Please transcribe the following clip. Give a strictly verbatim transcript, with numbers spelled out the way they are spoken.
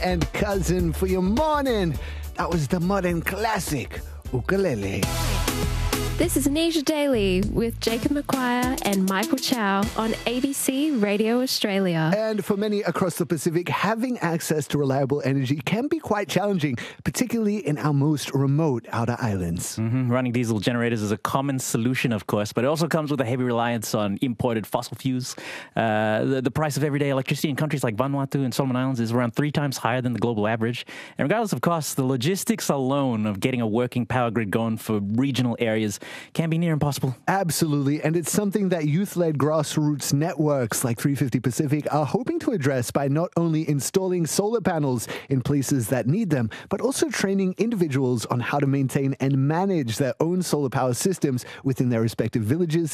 and Cousin for your morning. That was the modern classic, Ukulele. This is Anisha Daily with Jacob McQuire and Michael Chow on A B C Radio Australia. And for many across the Pacific, having access to reliable energy can be quite challenging, particularly in our most remote outer islands. Mm-hmm. Running diesel generators is a common solution, of course, but it also comes with a heavy reliance on imported fossil fuels. Uh, the, the price of everyday electricity in countries like Vanuatu and Solomon Islands is around three times higher than the global average. And regardless of cost, the logistics alone of getting a working power grid going for regional areas can be near impossible. Absolutely. And it's something that youth-led grassroots networks like three fifty Pacific are hoping to address by not only installing solar panels in places that need them, but also training individuals on how to maintain and manage their own solar power systems within their respective villages